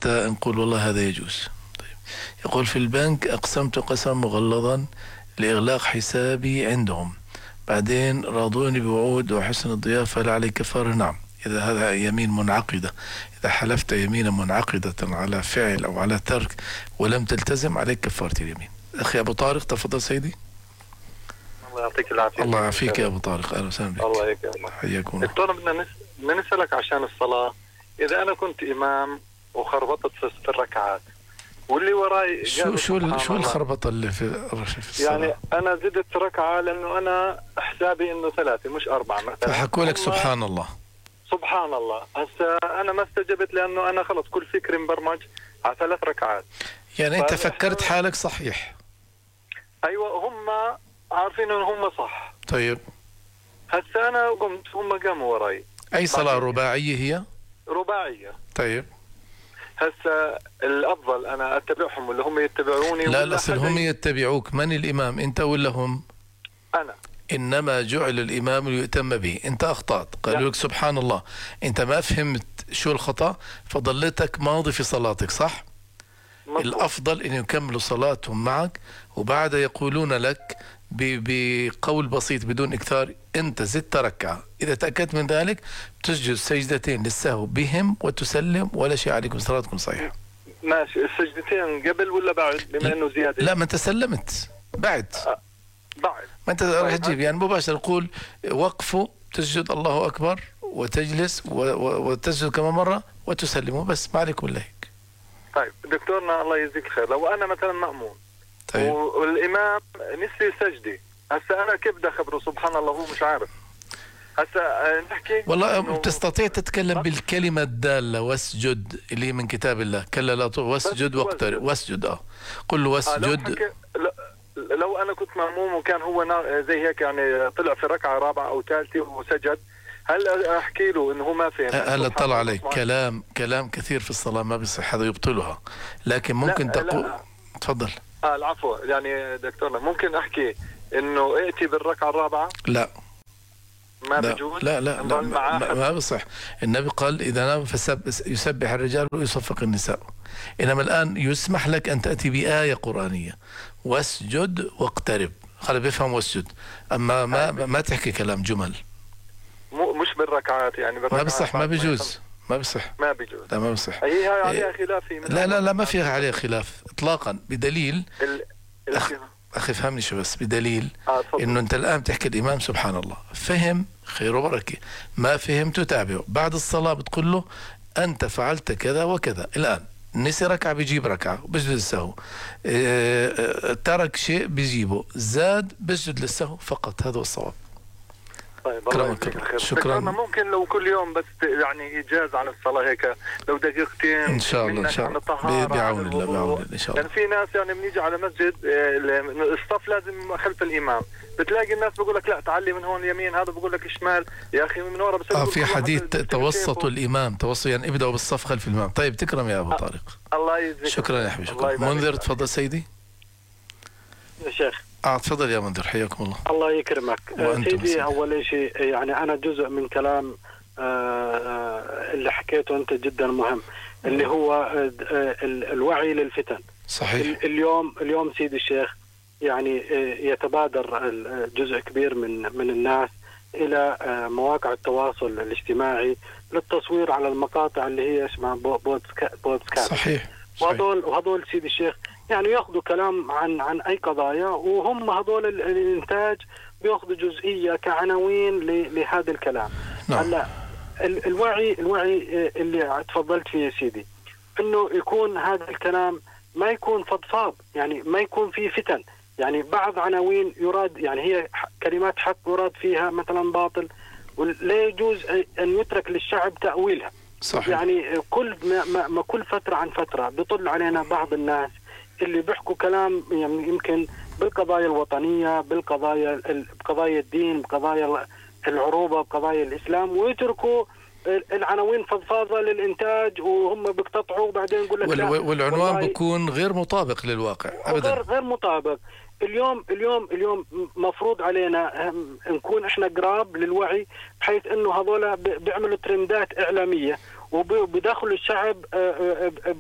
حتى نقول والله هذا يجوز. طيب، يقول في البنك أقسمت قسما مغلظا لإغلاق حسابي عندهم، بعدين راضوني بوعود وحسن الضيافة، لا علي كفارة؟ نعم، إذا هذا يمين منعقدة، إذا حلفت يمينا منعقدة على فعل أو على ترك ولم تلتزم عليك كفارة اليمين. أخي أبو طارق، تفضل سيدي. الله يعطيك العافية. الله يعافيك يا أبو طارق، أهلا وسهلا بك. الله يكرمك. حياكم. دكتور، بدنا نسألك عشان الصلاة. إذا أنا كنت إمام وخربطت في الركعات واللي وراي شو الخربطة اللي في الصلاة؟ يعني أنا زدت ركعة لأنه أنا حسابي إنه 3 مش 4 مثلا، فحكوا لك سبحان الله. سبحان الله. هسه أنا ما استجبت لأنه أنا خلص كل فكري مبرمج على 3 ركعات. يعني أنت فكرت حالك صحيح. أيوة، هم عارفين إنه هم صح. طيب هسه أنا قمت، هم قاموا وراي. أي صلاة رباعية هي؟ رباعية. طيب هسه الأفضل أنا أتبعهم ولا هم يتبعوني؟ لا، الأصل هم يتبعوك. من الإمام، أنت ولا هم؟ أنا. إنما جعل الإمام ليؤتم به. أنت أخطأت، قالوا لك سبحان الله، أنت ما فهمت شو الخطأ فضلتك ماضي في صلاتك، صح؟ مطلوب. الأفضل أن يكملوا صلاتهم معك وبعد يقولون لك بقول بسيط بدون إكثار، أنت زدت ركعة، إذا تأكدت من ذلك تسجد سجدتين للسهو بهم وتسلم ولا شيء عليكم، صلاتكم صحيحة. ماشي. السجدتين قبل ولا بعد بما أنه زيادة؟ لا، ما أنت سلمت بعد. بعد ما أنت راح تجيب يعني مباشرة تقول وقفوا، تسجد الله أكبر وتجلس وتسجد كمان مرة وتسلموا، بس ما عليكم إلا هيك. طيب دكتورنا الله يجزيك الخير، لو أنا مثلا مأمون طيب. والإمام نسي سجدي، هسه أنا كيف بدي أخبره سبحان الله هو مش عارف؟ هسه نحكي والله بتستطيع تتكلم بالكلمة الدالة واسجد اللي من كتاب الله، كلا لا واسجد واقترب، واسجد قل له واسجد. لو أنا كنت مأموم وكان هو زي هيك يعني طلع في ركعة رابعة أو ثالثة وسجد، هل أحكي له إنه هو ما فهم؟ هلا طلع عليك كلام كثير في الصلاة ما بيصح، هذا يبطلها، لكن ممكن تقول. تفضل. العفو. يعني دكتورنا ممكن أحكي إنه ائتي بالركعة الرابعة؟ لا ما بيجوز. لا ما بصح. النبي قال إذا نام يسبح الرجال ويصفق النساء، إنما الآن يسمح لك أن تأتي بآية قرآنية واسجد واقترب، خلي بيفهم واسجد، أما ما تحكي كلام جمل. مش بالركعات يعني ما بصح، ما بيجوز، ما بصح، ما بيجوز. لا ما بصح. هي عليها خلاف. لا ما فيها عليها خلاف إطلاقا، بدليل أخي فهمني شو بس، بدليل إنه أنت الآن تحكي الإمام سبحان الله، فهم خير وبركة، ما فهم تتابعه، بعد الصلاة بتقول له أنت فعلت كذا وكذا، الآن نسي ركعة بيجيب ركعة بسجد للسهو، ترك شيء بيجيبه، زاد بسجد للسهو فقط، هذا هو الصواب. طيب الله شكرا. ممكن لو كل يوم بس يعني إيجاز عن الصلاة هيك لو دقيقتين إن شاء الله بعون الله إن شاء الله. يعني في ناس يعني بنيجي على مسجد الصف لازم خلف الإمام، بتلاقي الناس بقول لك لا تعلي من هون يمين، هذا بقول لك شمال، يا أخي من ورا. بس في حديث توسطوا الإمام، يعني ابدأوا بالصف خلف الإمام. طيب تكرم يا أبو طارق. الله يجزيك. شكرا يا حبيبي. شكرا. منذر تفضل سيدي. يا شيخ. تفضل يا منذر، حياكم الله. الله يكرمك سيدي. أول شيء يعني أنا جزء من كلام اللي حكيته أنت جدا مهم، اللي هو الوعي للفتن. صحيح. اليوم سيدي الشيخ يعني يتبادر جزء كبير من الناس إلى مواقع التواصل الاجتماعي للتصوير على المقاطع اللي هي اسمها بودكاست. صحيح. وهذول سيدي الشيخ يعني ياخذوا كلام عن أي قضايا، وهم هذول الإنتاج بياخذوا جزئية كعناوين لهذا الكلام. هلا الوعي اللي تفضلت فيه يا سيدي، إنه يكون هذا الكلام ما يكون فضفاض، يعني ما يكون فيه فتن، يعني بعض عناوين يراد يعني هي كلمات حق يراد فيها مثلا باطل، ولا يجوز أن يترك للشعب تأويلها. صحيح. يعني ما كل فترة عن فترة بيطل علينا بعض الناس اللي بيحكوا كلام يعني يمكن بالقضايا الوطنية، بقضايا الدين، بقضايا العروبة، بقضايا الإسلام، ويتركوا العناوين فضفاضة للإنتاج وهم بيقتطعوا وبعدين يقول لك والعنوان بيكون غير مطابق للواقع أبدا. غير مطابق. اليوم مفروض علينا نكون احنا قراب للوعي، بحيث انه هذولا بيعملوا ترندات اعلامية وبداخلوا الشعب